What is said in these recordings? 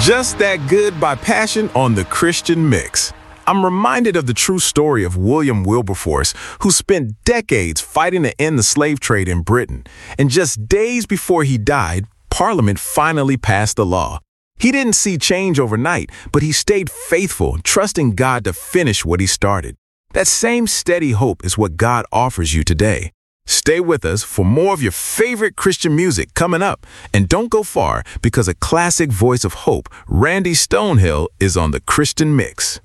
Just That Good by Passion on the Christian Mix. I'm reminded of the true story of William Wilberforce, who spent decades fighting to end the slave trade in Britain. And just days before he died, Parliament finally passed the law. He didn't see change overnight, but he stayed faithful, trusting God to finish what he started. That same steady hope is what God offers you today. Stay with us for more of your favorite Christian music coming up. And don't go far, because a classic voice of hope, Randy Stonehill, is on the Christian Mix.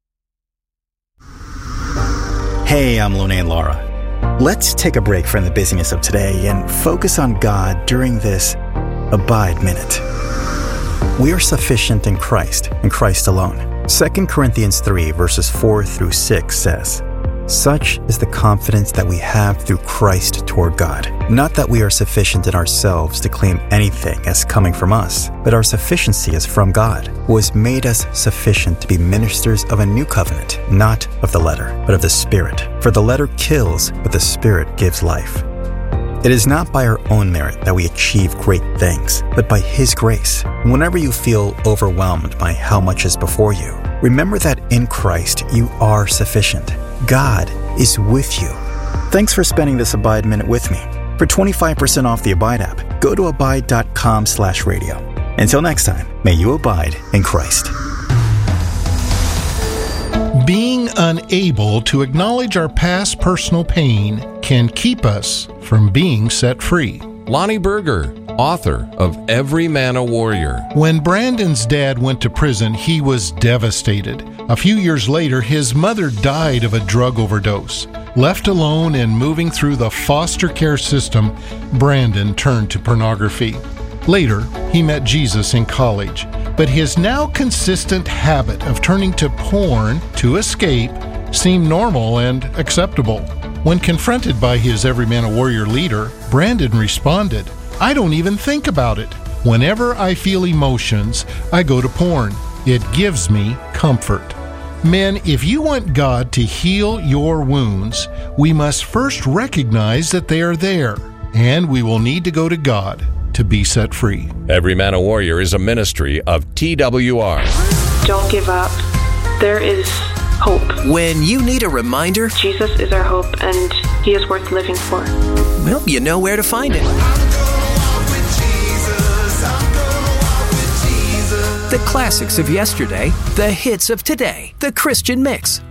Hey, I'm Lone and Laura. Let's take a break from the busyness of today and focus on God during this Abide Minute. We are sufficient in Christ and Christ alone. 2 Corinthians 3 verses 4 through 6 says, "Such is the confidence that we have through Christ toward God. Not that we are sufficient in ourselves to claim anything as coming from us, but our sufficiency is from God, who has made us sufficient to be ministers of a new covenant, not of the letter, but of the Spirit. For the letter kills, but the Spirit gives life. It is not by our own merit that we achieve great things, but by His grace. Whenever you feel overwhelmed by how much is before you, remember that in Christ you are sufficient. God is with you." Thanks for spending this Abide Minute with me. For 25% off the Abide app, go to abide.com/radio. Until next time, may you abide in Christ. Being unable to acknowledge our past personal pain can keep us from being set free. Lonnie Berger, author of Every Man a Warrior. When Brandon's dad went to prison, he was devastated. A few years later, his mother died of a drug overdose. Left alone and moving through the foster care system, Brandon turned to pornography. Later, he met Jesus in college, but his now consistent habit of turning to porn to escape seemed normal and acceptable. When confronted by his Every Man a Warrior leader, Brandon responded, "I don't even think about it. Whenever I feel emotions, I go to porn. It gives me comfort." Men, if you want God to heal your wounds, we must first recognize that they are there, and we will need to go to God to be set free. Every Man a Warrior is a ministry of TWR. Don't give up. There is hope. When you need a reminder, Jesus is our hope, and He is worth living for. well, you know where to find it. The classics of yesterday, the hits of today, the Christian Mix.